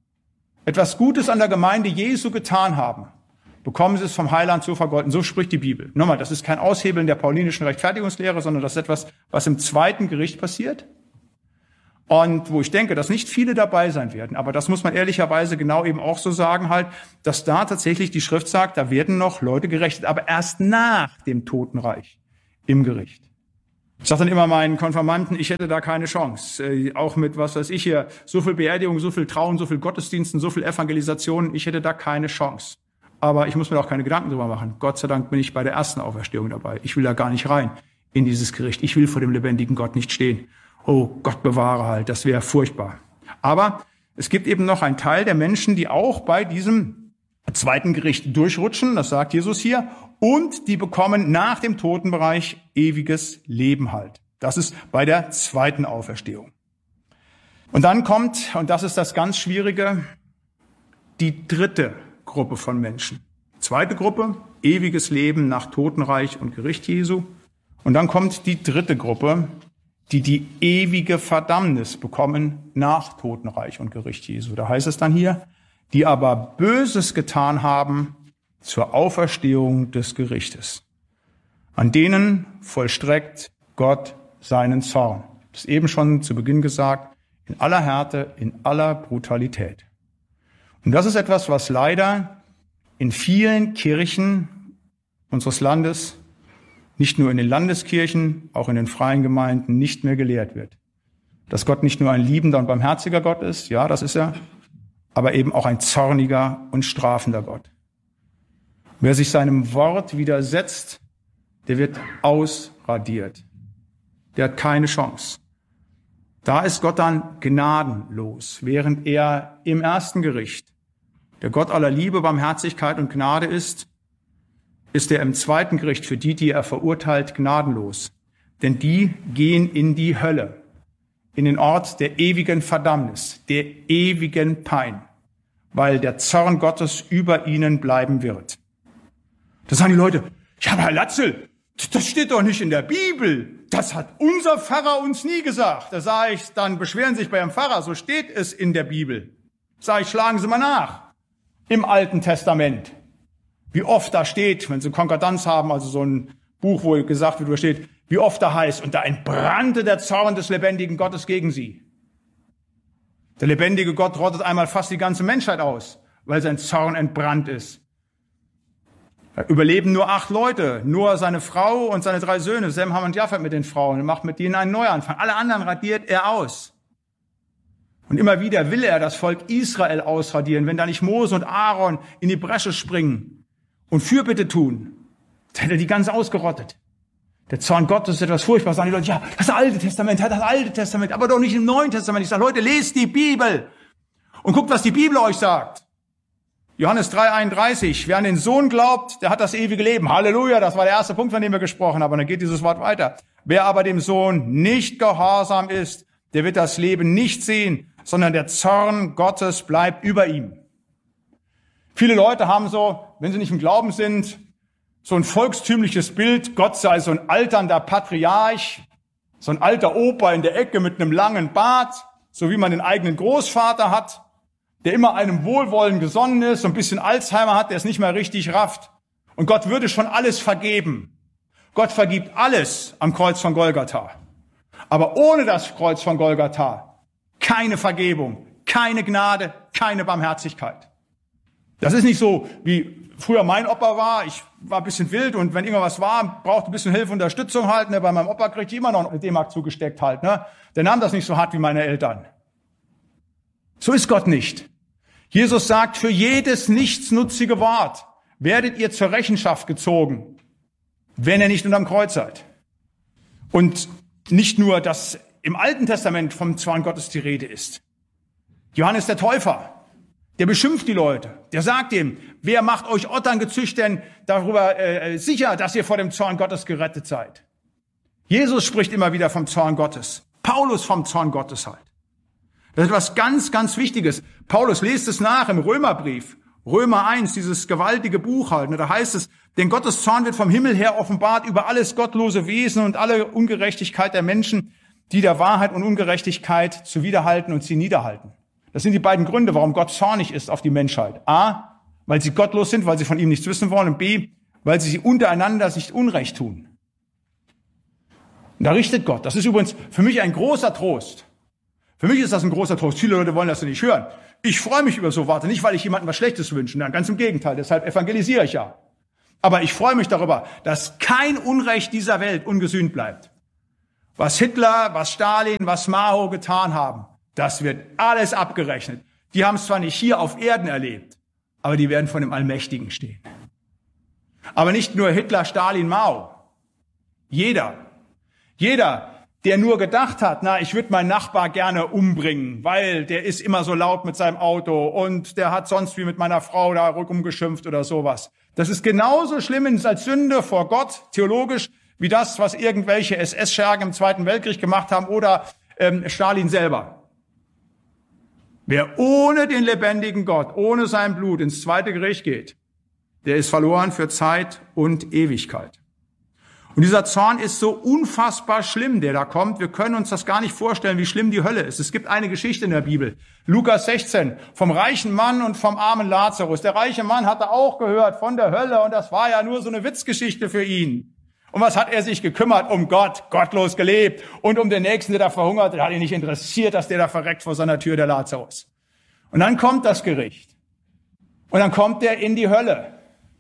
etwas Gutes an der Gemeinde Jesu getan haben, bekommen sie es vom Heiland so vergolten. So spricht die Bibel. Nochmal, das ist kein Aushebeln der paulinischen Rechtfertigungslehre, sondern das ist etwas, was im zweiten Gericht passiert. Und wo ich denke, dass nicht viele dabei sein werden. Aber das muss man ehrlicherweise genau eben auch so sagen halt, dass da tatsächlich die Schrift sagt, da werden noch Leute gerechnet, aber erst nach dem Totenreich im Gericht. Ich sage dann immer meinen Konfirmanden, ich hätte da keine Chance. Auch mit, was weiß ich hier, so viel Beerdigung, so viel Trauen, so viel Gottesdiensten, so viel Evangelisation, ich hätte da keine Chance. Aber ich muss mir auch keine Gedanken drüber machen. Gott sei Dank bin ich bei der ersten Auferstehung dabei. Ich will da gar nicht rein in dieses Gericht. Ich will vor dem lebendigen Gott nicht stehen. Oh, Gott bewahre halt, das wäre furchtbar. Aber es gibt eben noch einen Teil der Menschen, die auch bei diesem zweiten Gericht durchrutschen, das sagt Jesus hier, und die bekommen nach dem Totenbereich ewiges Leben halt. Das ist bei der zweiten Auferstehung. Und dann kommt, und das ist das ganz Schwierige, die dritte Gruppe von Menschen. Zweite Gruppe, ewiges Leben nach Totenreich und Gericht Jesu. Und dann kommt die dritte Gruppe, die ewige Verdammnis bekommen nach Totenreich und Gericht Jesu. Da heißt es dann hier, die aber Böses getan haben zur Auferstehung des Gerichtes. An denen vollstreckt Gott seinen Zorn. Das ist eben schon zu Beginn gesagt, in aller Härte, in aller Brutalität. Und das ist etwas, was leider in vielen Kirchen unseres Landes, nicht nur in den Landeskirchen, auch in den freien Gemeinden nicht mehr gelehrt wird. Dass Gott nicht nur ein liebender und barmherziger Gott ist, ja, das ist er, aber eben auch ein zorniger und strafender Gott. Wer sich seinem Wort widersetzt, der wird ausradiert. Der hat keine Chance. Da ist Gott dann gnadenlos, während er im ersten Gericht, der Gott aller Liebe, Barmherzigkeit und Gnade ist er im zweiten Gericht für die er verurteilt, gnadenlos. Denn die gehen in die Hölle, in den Ort der ewigen Verdammnis, der ewigen Pein, weil der Zorn Gottes über ihnen bleiben wird. Da sagen die Leute, ja, aber Herr Latzel, das steht doch nicht in der Bibel. Das hat unser Pfarrer uns nie gesagt. Da sage ich, dann beschweren Sie sich bei Ihrem Pfarrer, so steht es in der Bibel. Sage ich, schlagen Sie mal nach. Im Alten Testament. Wie oft da steht, wenn Sie Konkordanz haben, also so ein Buch, wo gesagt wird, wo steht, wie oft da heißt, und da entbrannte der Zorn des lebendigen Gottes gegen sie. Der lebendige Gott rottet einmal fast die ganze Menschheit aus, weil sein Zorn entbrannt ist. Da überleben nur 8 Leute, nur seine Frau und seine 3 Söhne, Sem, Ham und Japhet mit den Frauen, und macht mit denen einen Neuanfang. Alle anderen radiert er aus. Und immer wieder will er das Volk Israel ausradieren, wenn da nicht Mose und Aaron in die Bresche springen und Fürbitte tun, dann hätte er die ganz ausgerottet. Der Zorn Gottes ist etwas Furchtbares. Sagen die Leute, ja, das Alte Testament, aber doch nicht im Neuen Testament. Ich sage, Leute, lest die Bibel und guckt, was die Bibel euch sagt. Johannes 3,31, wer an den Sohn glaubt, der hat das ewige Leben. Halleluja, das war der erste Punkt, von dem wir gesprochen haben. Und dann geht dieses Wort weiter. Wer aber dem Sohn nicht gehorsam ist, der wird das Leben nicht sehen, sondern der Zorn Gottes bleibt über ihm. Viele Leute haben so, wenn sie nicht im Glauben sind, so ein volkstümliches Bild, Gott sei so ein alternder Patriarch, so ein alter Opa in der Ecke mit einem langen Bart, so wie man den eigenen Großvater hat, der immer einem Wohlwollen gesonnen ist, so ein bisschen Alzheimer hat, der es nicht mehr richtig rafft. Und Gott würde schon alles vergeben. Gott vergibt alles am Kreuz von Golgatha. Aber ohne das Kreuz von Golgatha keine Vergebung, keine Gnade, keine Barmherzigkeit. Das ist nicht so, wie früher mein Opa war. Ich war ein bisschen wild und wenn irgendwas war, brauchte ein bisschen Hilfe und Unterstützung halt. Ne? Bei meinem Opa kriegte ich immer noch eine D-Mark zugesteckt halt. Ne? Der nahm das nicht so hart wie meine Eltern. So ist Gott nicht. Jesus sagt, für jedes nichtsnutzige Wort werdet ihr zur Rechenschaft gezogen, wenn ihr nicht unterm Kreuz seid. Und nicht nur, dass im Alten Testament vom Zorn Gottes die Rede ist. Johannes der Täufer, der beschimpft die Leute. Der sagt ihm, wer macht euch Otterngezücht denn darüber sicher, dass ihr vor dem Zorn Gottes gerettet seid? Jesus spricht immer wieder vom Zorn Gottes. Paulus vom Zorn Gottes halt. Das ist etwas ganz, ganz Wichtiges. Paulus lest es nach im Römerbrief. Römer 1, dieses gewaltige Buch halt. Da heißt es, denn Gottes Zorn wird vom Himmel her offenbart über alles gottlose Wesen und alle Ungerechtigkeit der Menschen, die der Wahrheit und Ungerechtigkeit zuwiderhalten und sie niederhalten. Das sind die beiden Gründe, warum Gott zornig ist auf die Menschheit. A, weil sie gottlos sind, weil sie von ihm nichts wissen wollen. Und B, weil sie untereinander sich Unrecht tun. Und da richtet Gott. Das ist übrigens für mich ein großer Trost. Für mich ist das ein großer Trost. Viele Leute wollen das nicht hören. Ich freue mich über so Worte, nicht weil ich jemandem was Schlechtes wünsche, nein, ganz im Gegenteil, deshalb evangelisiere ich ja. Aber ich freue mich darüber, dass kein Unrecht dieser Welt ungesühnt bleibt. Was Hitler, was Stalin, was Mao getan haben, das wird alles abgerechnet. Die haben es zwar nicht hier auf Erden erlebt, aber die werden von dem Allmächtigen stehen. Aber nicht nur Hitler, Stalin, Mao. Jeder, der nur gedacht hat, na, ich würde meinen Nachbar gerne umbringen, weil der ist immer so laut mit seinem Auto und der hat sonst wie mit meiner Frau da rumgeschimpft oder sowas. Das ist genauso schlimm als Sünde vor Gott, theologisch, wie das, was irgendwelche SS-Schergen im Zweiten Weltkrieg gemacht haben oder Stalin selber. Wer ohne den lebendigen Gott, ohne sein Blut ins zweite Gericht geht, der ist verloren für Zeit und Ewigkeit. Und dieser Zorn ist so unfassbar schlimm, der da kommt. Wir können uns das gar nicht vorstellen, wie schlimm die Hölle ist. Es gibt eine Geschichte in der Bibel, Lukas 16, vom reichen Mann und vom armen Lazarus. Der reiche Mann hatte auch gehört von der Hölle und das war ja nur so eine Witzgeschichte für ihn. Um was hat er sich gekümmert? Um Gott, gottlos gelebt. Und um den Nächsten, der da verhungert, der hat ihn nicht interessiert, dass der da verreckt vor seiner Tür, der Lazarus. Und dann kommt das Gericht. Und dann kommt er in die Hölle.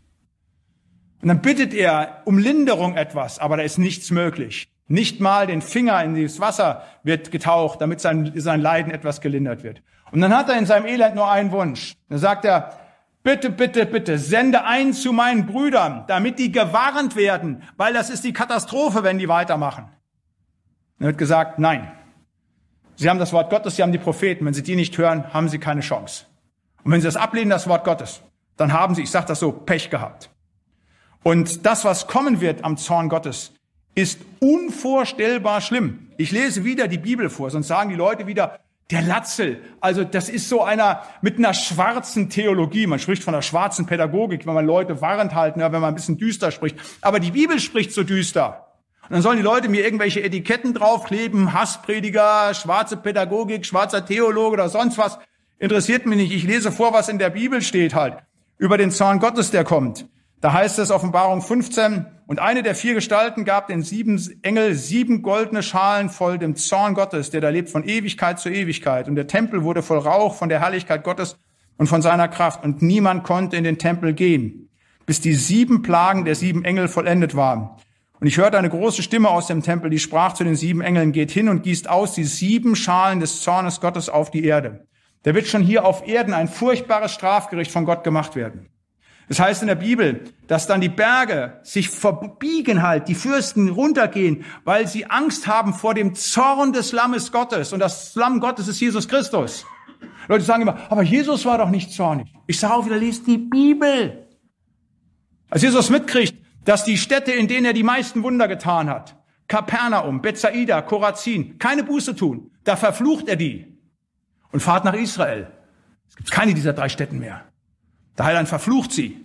Und dann bittet er um Linderung etwas, aber da ist nichts möglich. Nicht mal den Finger in das Wasser wird getaucht, damit sein Leiden etwas gelindert wird. Und dann hat er in seinem Elend nur einen Wunsch. Dann sagt er, bitte, bitte, bitte, sende einen zu meinen Brüdern, damit die gewarnt werden, weil das ist die Katastrophe, wenn die weitermachen. Dann wird gesagt, nein. Sie haben das Wort Gottes, Sie haben die Propheten. Wenn Sie die nicht hören, haben Sie keine Chance. Und wenn Sie das ablehnen, das Wort Gottes, dann haben Sie, ich sage das so, Pech gehabt. Und das, was kommen wird am Zorn Gottes, ist unvorstellbar schlimm. Ich lese wieder die Bibel vor, sonst sagen die Leute wieder, der Latzel. Also das ist so einer mit einer schwarzen Theologie. Man spricht von einer schwarzen Pädagogik, wenn man Leute warnt halten, wenn man ein bisschen düster spricht. Aber die Bibel spricht so düster. Und dann sollen die Leute mir irgendwelche Etiketten draufkleben, Hassprediger, schwarze Pädagogik, schwarzer Theologe oder sonst was. Interessiert mich nicht. Ich lese vor, was in der Bibel steht halt über den Zorn Gottes, der kommt. Da heißt es, Offenbarung 15, und eine der 4 Gestalten gab den 7 Engel 7 goldene Schalen voll dem Zorn Gottes, der da lebt von Ewigkeit zu Ewigkeit. Und der Tempel wurde voll Rauch von der Herrlichkeit Gottes und von seiner Kraft. Und niemand konnte in den Tempel gehen, bis die 7 Plagen der 7 Engel vollendet waren. Und ich hörte eine große Stimme aus dem Tempel, die sprach zu den 7 Engeln, geht hin und gießt aus die 7 Schalen des Zornes Gottes auf die Erde. Da wird schon hier auf Erden ein furchtbares Strafgericht von Gott gemacht werden. Das heißt in der Bibel, dass dann die Berge sich verbiegen halt, die Fürsten runtergehen, weil sie Angst haben vor dem Zorn des Lammes Gottes. Und das Lamm Gottes ist Jesus Christus. Leute sagen immer, aber Jesus war doch nicht zornig. Ich sage auch wieder, lest die Bibel. Als Jesus mitkriegt, dass die Städte, in denen er die meisten Wunder getan hat, Kapernaum, Bethsaida, Chorazin, keine Buße tun, da verflucht er die und fahrt nach Israel. Es gibt keine dieser 3 Städten mehr. Der Heiland verflucht sie.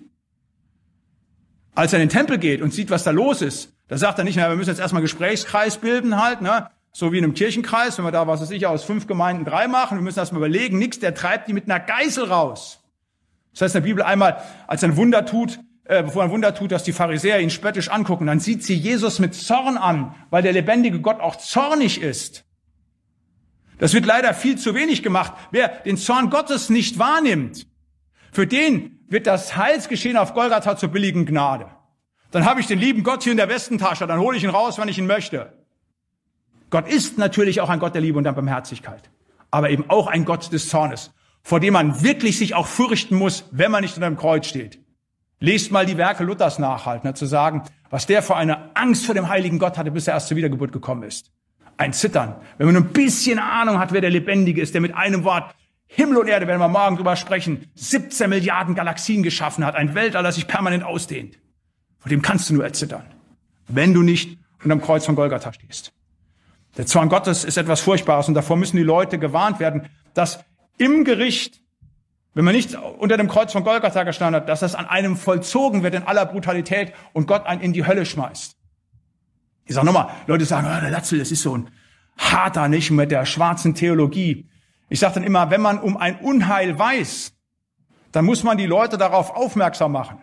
Als er in den Tempel geht und sieht, was da los ist, da sagt er nicht, na, wir müssen jetzt erstmal einen Gesprächskreis bilden halt, ne? So wie in einem Kirchenkreis, wenn wir da, was weiß ich, aus 5 Gemeinden 3 machen, wir müssen erstmal überlegen, nix, der treibt die mit einer Geißel raus. Das heißt in der Bibel einmal, als er ein Wunder tut, bevor er ein Wunder tut, dass die Pharisäer ihn spöttisch angucken, dann sieht sie Jesus mit Zorn an, weil der lebendige Gott auch zornig ist. Das wird leider viel zu wenig gemacht. Wer den Zorn Gottes nicht wahrnimmt, für den wird das Heilsgeschehen auf Golgatha zur billigen Gnade. Dann habe ich den lieben Gott hier in der Westentasche, dann hole ich ihn raus, wenn ich ihn möchte. Gott ist natürlich auch ein Gott der Liebe und der Barmherzigkeit, aber eben auch ein Gott des Zornes, vor dem man wirklich sich auch fürchten muss, wenn man nicht unter dem Kreuz steht. Lest mal die Werke Luthers nach, halt, ne, zu sagen, was der für eine Angst vor dem heiligen Gott hatte, bis er erst zur Wiedergeburt gekommen ist. Ein Zittern. Wenn man nur ein bisschen Ahnung hat, wer der Lebendige ist, der mit einem Wort Himmel und Erde, werden wir morgen drüber sprechen, 17 Milliarden Galaxien geschaffen hat, ein Weltall, das sich permanent ausdehnt. Vor dem kannst du nur erzittern, wenn du nicht unterm Kreuz von Golgatha stehst. Der Zorn Gottes ist etwas Furchtbares und davor müssen die Leute gewarnt werden, dass im Gericht, wenn man nicht unter dem Kreuz von Golgatha gestanden hat, dass das an einem vollzogen wird in aller Brutalität und Gott einen in die Hölle schmeißt. Ich sage nochmal, Leute sagen, der Latzel, das ist so ein harter, nicht mit der schwarzen Theologie. Ich sage dann immer, wenn man um ein Unheil weiß, dann muss man die Leute darauf aufmerksam machen.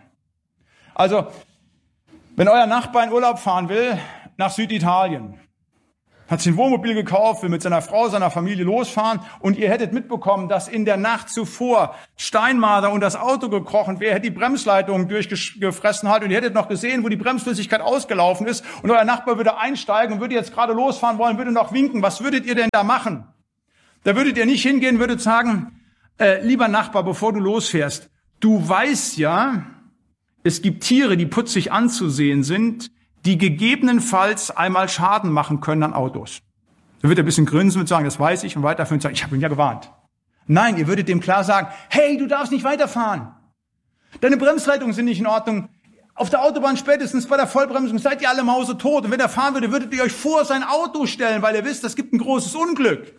Also, wenn euer Nachbar in Urlaub fahren will nach Süditalien, hat sich ein Wohnmobil gekauft, will mit seiner Frau, seiner Familie losfahren und ihr hättet mitbekommen, dass in der Nacht zuvor Steinmarder und das Auto gekrochen wäre, hätte die Bremsleitung durchgefressen hat und ihr hättet noch gesehen, wo die Bremsflüssigkeit ausgelaufen ist und euer Nachbar würde einsteigen und würde jetzt gerade losfahren wollen, würde noch winken. Was würdet ihr denn da machen? Da würdet ihr nicht hingehen, würdet sagen, lieber Nachbar, bevor du losfährst, du weißt ja, es gibt Tiere, die putzig anzusehen sind, die gegebenenfalls einmal Schaden machen können an Autos. Da wird er ein bisschen grinsen und sagen, das weiß ich, und weiterführen und sagen, ich habe ihn ja gewarnt. Nein, ihr würdet dem klar sagen, hey, du darfst nicht weiterfahren. Deine Bremsleitungen sind nicht in Ordnung. Auf der Autobahn spätestens bei der Vollbremsung seid ihr alle mausetot. Und wenn er fahren würde, würdet ihr euch vor sein Auto stellen, weil ihr wisst, es gibt ein großes Unglück.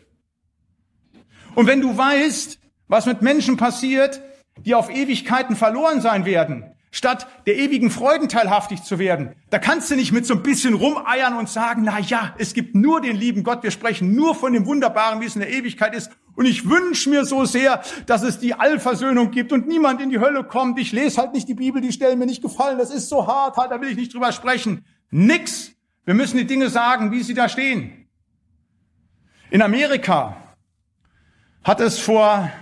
Und wenn du weißt, was mit Menschen passiert, die auf Ewigkeiten verloren sein werden, statt der ewigen Freuden teilhaftig zu werden, da kannst du nicht mit so ein bisschen rumeiern und sagen, na ja, es gibt nur den lieben Gott, wir sprechen nur von dem Wunderbaren, wie es in der Ewigkeit ist. Und ich wünsche mir so sehr, dass es die Allversöhnung gibt und niemand in die Hölle kommt. Ich lese halt nicht die Bibel, die Stellen mir nicht gefallen, das ist so hart, halt, da will ich nicht drüber sprechen. Nix. Wir müssen die Dinge sagen, wie sie da stehen. In Amerika hat es vor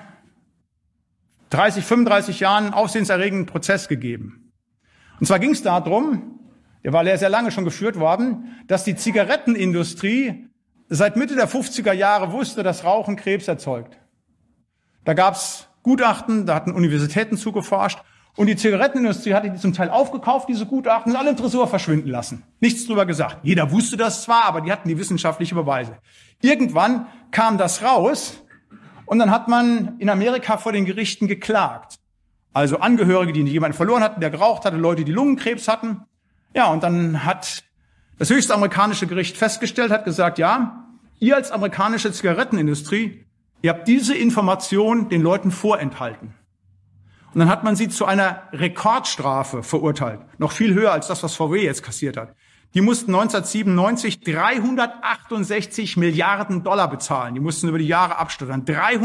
30, 35 Jahren einen aufsehenserregenden Prozess gegeben. Und zwar ging es darum, der war sehr lange schon geführt worden, dass die Zigarettenindustrie seit Mitte der 50er Jahre wusste, dass Rauchen Krebs erzeugt. Da gab es Gutachten, da hatten Universitäten zugeforscht und die Zigarettenindustrie hatte die zum Teil aufgekauft, diese Gutachten, und alle im Tresor verschwinden lassen. Nichts drüber gesagt. Jeder wusste das zwar, aber die hatten die wissenschaftliche Beweise. Irgendwann kam das raus. Und dann hat man in Amerika vor den Gerichten geklagt. Also Angehörige, die jemanden verloren hatten, der geraucht hatte, Leute, die Lungenkrebs hatten. Ja, und dann hat das höchste amerikanische Gericht festgestellt, hat gesagt, ja, ihr als amerikanische Zigarettenindustrie, ihr habt diese Information den Leuten vorenthalten. Und dann hat man sie zu einer Rekordstrafe verurteilt. Noch viel höher als das, was VW jetzt kassiert hat. Die mussten 1997 368 Milliarden Dollar bezahlen. Die mussten über die Jahre abstottern.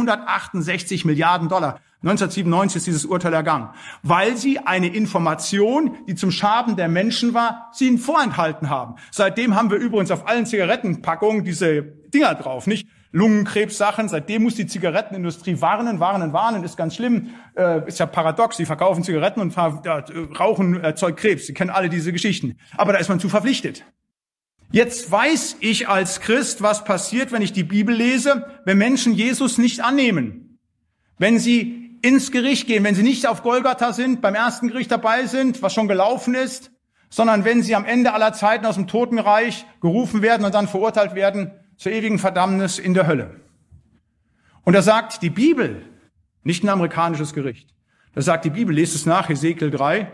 368 Milliarden Dollar. 1997 ist dieses Urteil ergangen. Weil sie eine Information, die zum Schaden der Menschen war, sie ihnen vorenthalten haben. Seitdem haben wir übrigens auf allen Zigarettenpackungen diese Dinger drauf, nicht? Lungenkrebssachen. Seitdem muss die Zigarettenindustrie warnen, ist ganz schlimm. Ist ja paradox. Sie verkaufen Zigaretten und Rauchen erzeugt Krebs. Sie kennen alle diese Geschichten. Aber da ist man zu verpflichtet. Jetzt weiß ich als Christ, was passiert, wenn ich die Bibel lese, wenn Menschen Jesus nicht annehmen. Wenn sie ins Gericht gehen, wenn sie nicht auf Golgatha sind, beim ersten Gericht dabei sind, was schon gelaufen ist, sondern wenn sie am Ende aller Zeiten aus dem Totenreich gerufen werden und dann verurteilt werden zur ewigen Verdammnis in der Hölle. Und da sagt die Bibel, nicht ein amerikanisches Gericht, da sagt die Bibel, lest es nach, Hesekiel 3,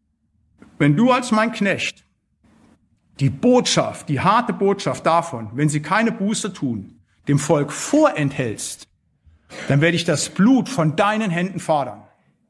wenn du als mein Knecht die Botschaft, die harte Botschaft davon, wenn sie keine Buße tun, dem Volk vorenthältst, dann werde ich das Blut von deinen Händen fordern.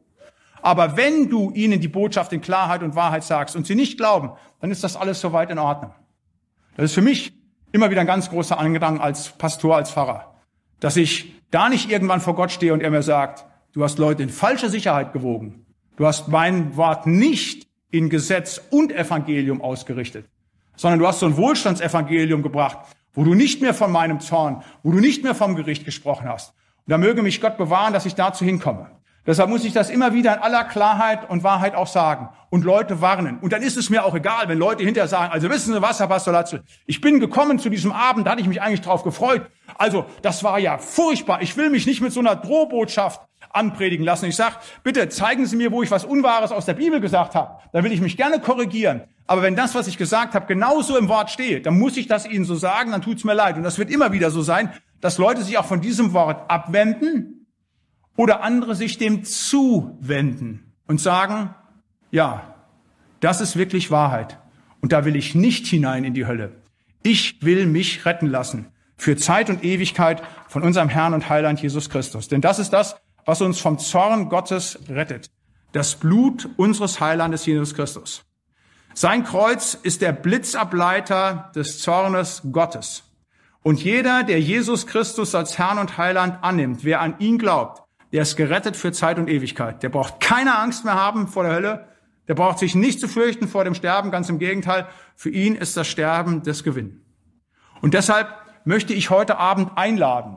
Aber wenn du ihnen die Botschaft in Klarheit und Wahrheit sagst und sie nicht glauben, dann ist das alles soweit in Ordnung. Das ist für mich immer wieder ein ganz großer Andrang als Pastor, als Pfarrer, dass ich da nicht irgendwann vor Gott stehe und er mir sagt, du hast Leute in falscher Sicherheit gewogen. Du hast mein Wort nicht in Gesetz und Evangelium ausgerichtet, sondern du hast so ein Wohlstandsevangelium gebracht, wo du nicht mehr von meinem Zorn, wo du nicht mehr vom Gericht gesprochen hast. Und da möge mich Gott bewahren, dass ich dazu hinkomme. Deshalb muss ich das immer wieder in aller Klarheit und Wahrheit auch sagen und Leute warnen. Und dann ist es mir auch egal, wenn Leute hinterher sagen, also wissen Sie was, Herr Pastor Latzel, ich bin gekommen zu diesem Abend, da hatte ich mich eigentlich drauf gefreut. Also das war ja furchtbar. Ich will mich nicht mit so einer Drohbotschaft anpredigen lassen. Ich sage, bitte zeigen Sie mir, wo ich was Unwahres aus der Bibel gesagt habe. Da will ich mich gerne korrigieren. Aber wenn das, was ich gesagt habe, genauso im Wort steht, dann muss ich das Ihnen so sagen, dann tut's mir leid. Und das wird immer wieder so sein, dass Leute sich auch von diesem Wort abwenden oder andere sich dem zuwenden und sagen, ja, das ist wirklich Wahrheit. Und da will ich nicht hinein in die Hölle. Ich will mich retten lassen für Zeit und Ewigkeit von unserem Herrn und Heiland Jesus Christus. Denn das ist das, was uns vom Zorn Gottes rettet. Das Blut unseres Heilandes Jesus Christus. Sein Kreuz ist der Blitzableiter des Zornes Gottes. Und jeder, der Jesus Christus als Herrn und Heiland annimmt, wer an ihn glaubt, der ist gerettet für Zeit und Ewigkeit. Der braucht keine Angst mehr haben vor der Hölle. Der braucht sich nicht zu fürchten vor dem Sterben. Ganz im Gegenteil, für ihn ist das Sterben das Gewinn. Und deshalb möchte ich heute Abend einladen,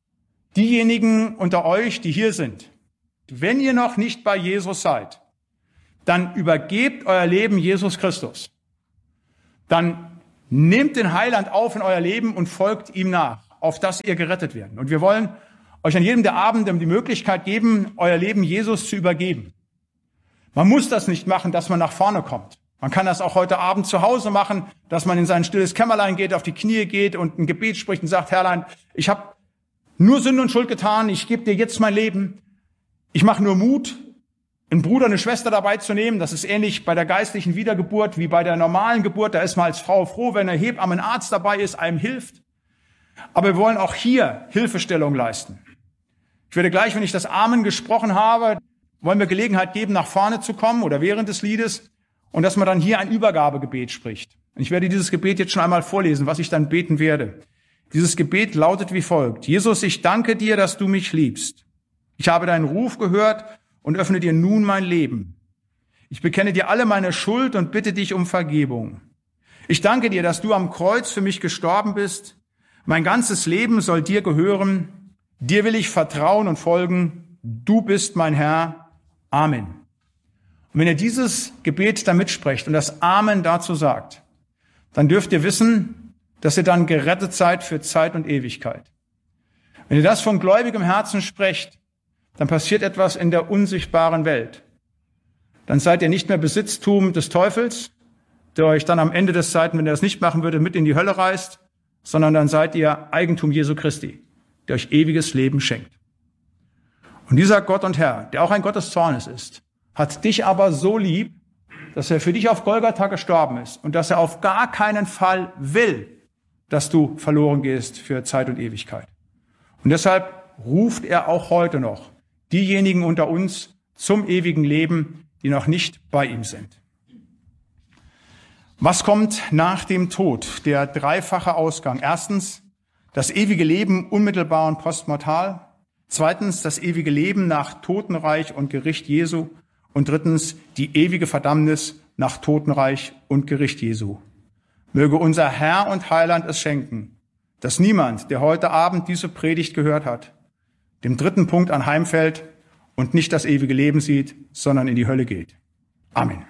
diejenigen unter euch, die hier sind, wenn ihr noch nicht bei Jesus seid, dann übergebt euer Leben Jesus Christus. Dann nehmt den Heiland auf in euer Leben und folgt ihm nach, auf dass ihr gerettet werden. Und wir wollen euch an jedem der Abende die Möglichkeit geben, euer Leben Jesus zu übergeben. Man muss das nicht machen, dass man nach vorne kommt. Man kann das auch heute Abend zu Hause machen, dass man in sein stilles Kämmerlein geht, auf die Knie geht und ein Gebet spricht und sagt, Herrlein, ich habe nur Sünde und Schuld getan, ich gebe dir jetzt mein Leben. Ich mache nur Mut, einen Bruder, eine Schwester dabei zu nehmen. Das ist ähnlich bei der geistlichen Wiedergeburt wie bei der normalen Geburt. Da ist man als Frau froh, wenn ein Hebamme, ein Arzt dabei ist, einem hilft. Aber wir wollen auch hier Hilfestellung leisten. Ich werde gleich, wenn ich das Amen gesprochen habe, wollen wir Gelegenheit geben, nach vorne zu kommen oder während des Liedes und dass man dann hier ein Übergabegebet spricht. Und ich werde dieses Gebet jetzt schon einmal vorlesen, was ich dann beten werde. Dieses Gebet lautet wie folgt. Jesus, ich danke dir, dass du mich liebst. Ich habe deinen Ruf gehört und öffne dir nun mein Leben. Ich bekenne dir alle meine Schuld und bitte dich um Vergebung. Ich danke dir, dass du am Kreuz für mich gestorben bist. Mein ganzes Leben soll dir gehören. Dir will ich vertrauen und folgen. Du bist mein Herr. Amen. Und wenn ihr dieses Gebet da mitsprecht und das Amen dazu sagt, dann dürft ihr wissen, dass ihr dann gerettet seid für Zeit und Ewigkeit. Wenn ihr das von gläubigem Herzen sprecht, dann passiert etwas in der unsichtbaren Welt. Dann seid ihr nicht mehr Besitztum des Teufels, der euch dann am Ende des Zeiten, wenn er das nicht machen würde, mit in die Hölle reißt, sondern dann seid ihr Eigentum Jesu Christi, der euch ewiges Leben schenkt. Und dieser Gott und Herr, der auch ein Gott des Zornes ist, hat dich aber so lieb, dass er für dich auf Golgatha gestorben ist und dass er auf gar keinen Fall will, dass du verloren gehst für Zeit und Ewigkeit. Und deshalb ruft er auch heute noch diejenigen unter uns zum ewigen Leben, die noch nicht bei ihm sind. Was kommt nach dem Tod? Der dreifache Ausgang. Erstens, das ewige Leben unmittelbar und postmortal. Zweitens, das ewige Leben nach Totenreich und Gericht Jesu. Und drittens, die ewige Verdammnis nach Totenreich und Gericht Jesu. Möge unser Herr und Heiland es schenken, dass niemand, der heute Abend diese Predigt gehört hat, dem dritten Punkt anheimfällt und nicht das ewige Leben sieht, sondern in die Hölle geht. Amen.